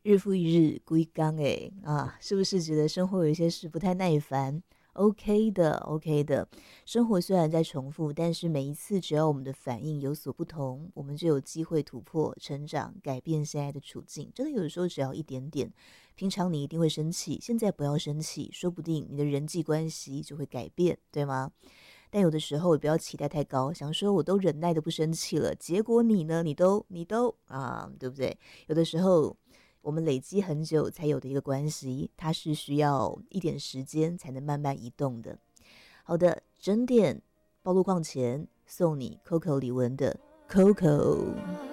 日复一日，归刚哎啊，是不是觉得生活有一些事不太耐烦？OK 的，OK 的。生活虽然在重复，但是每一次只要我们的反应有所不同，我们就有机会突破、成长、改变现在的处境。真的有的时候只要一点点，平常你一定会生气，现在不要生气，说不定你的人际关系就会改变，对吗？但有的时候也不要期待太高，想说我都忍耐的不生气了，结果你呢？你都啊，对不对？有的时候我们累积很久才有的一个关系，它是需要一点时间才能慢慢移动的。好的，整点暴露框前送你 Coco 李玟的 Coco。